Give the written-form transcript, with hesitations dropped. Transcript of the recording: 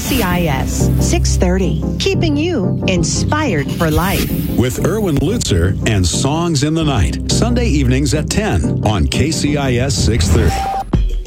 KCIS 630, keeping you inspired for life. With Erwin Lutzer and Songs in the Night, Sunday evenings at 10 on KCIS 630.